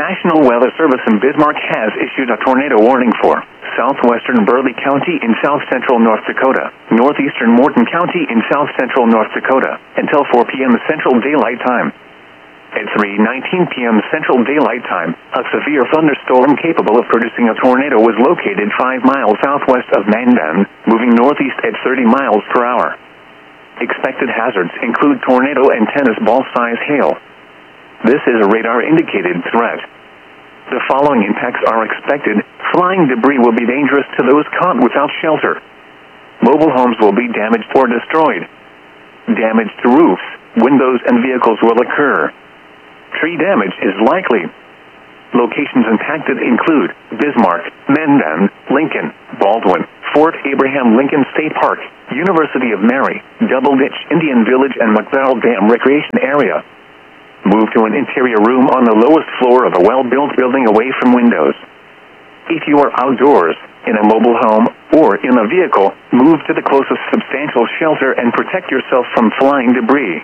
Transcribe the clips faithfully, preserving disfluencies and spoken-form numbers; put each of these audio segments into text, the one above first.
National Weather Service in Bismarck has issued a tornado warning for southwestern Burleigh County in south-central North Dakota, northeastern Morton County in south-central North Dakota, until four p.m. Central Daylight Time. At three nineteen p.m. Central Daylight Time, a severe thunderstorm capable of producing a tornado was located five miles southwest of Mandan, moving northeast at thirty miles per hour. Expected hazards include tornado and tennis ball-size hail. This is a radar-indicated threat. The following impacts are expected. Flying debris will be dangerous to those caught without shelter. Mobile homes will be damaged or destroyed. Damage to roofs, windows, and vehicles will occur. Tree damage is likely. Locations impacted include Bismarck, Mandan, Lincoln, Baldwin, Fort Abraham Lincoln State Park, University of Mary, Double Ditch Indian Village, and McDowell Dam Recreation Area. Move to an interior room on the lowest floor of a well-built building away from windows. If you are outdoors, in a mobile home, or in a vehicle, move to the closest substantial shelter and protect yourself from flying debris.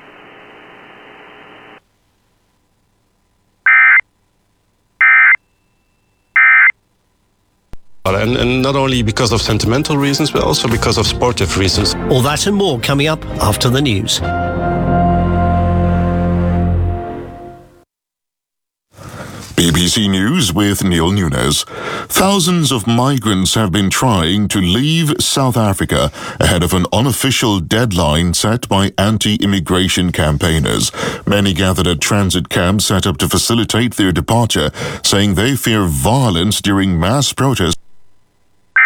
And, and not only because of sentimental reasons, but also because of sportive reasons. All that and more coming up after the news. B B C News with Neil Nunes. Thousands of migrants have been trying to leave South Africa ahead of an unofficial deadline set by anti-immigration campaigners. Many gathered at transit camps set up to facilitate their departure, saying they fear violence during mass protests.